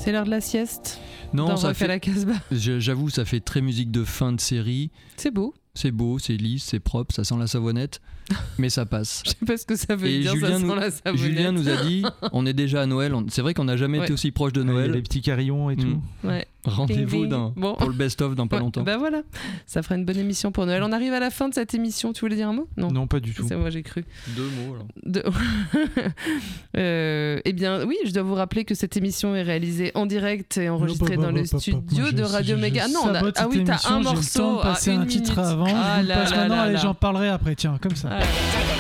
C'est l'heure de la sieste. Non, dans ça Rock à la fait. Casbah. J'avoue, ça fait très musique de fin de série. C'est beau. C'est beau, c'est lisse, c'est propre, ça sent la savonnette, mais ça passe. Je sais pas ce que ça veut Et dire, Julien ça sent nous- la savonnette. Julien nous a dit, on est déjà à Noël. C'est vrai qu'on n'a jamais Ouais. été aussi proche de Il y a Noël. les petits carillons et tout. Ouais. Rendez-vous Ding, ding. Bon. pour le best-of dans pas Ouais, longtemps. Bah voilà, ça fera une bonne émission pour Noël. On arrive à la fin de cette émission. Tu voulais dire un mot ? Non, pas du tout. C'est moi, j'ai cru. 2 mots alors. Eh bien, oui, je dois vous rappeler que cette émission est réalisée en direct et enregistrée dans le studio de Radio Méga. Ah non, ah oui, t'as un morceau. J'ai le temps de passer à un une titre minute. avant. Ah Je vous là passe là maintenant là et là. j'en parlerai après. Tiens, comme ça. Ah là là.